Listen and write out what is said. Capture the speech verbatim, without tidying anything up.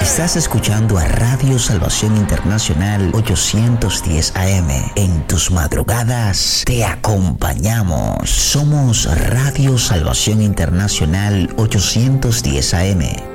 Estás escuchando a Radio Salvación Internacional ochocientos diez A M. En tus madrugadas te acompañamos. Somos Radio Salvación Internacional ochocientos diez A M.